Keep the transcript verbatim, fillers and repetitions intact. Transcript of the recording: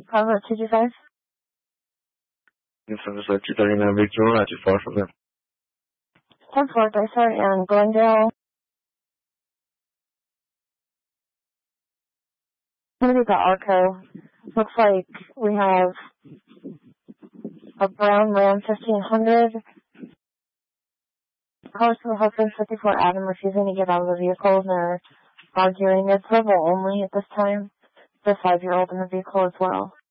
Bravo two two five. ten four, two thirty-nine Victor, not too far from there. ten four, sorry, and Glendale. Maybe the Arco. Looks like we have a brown Ram fifteen hundred. Cars from Hudson fifty-four Adam refusing to get out of the vehicle, and they're arguing. It's verbal only at this time. The five-year-old in the vehicle as well.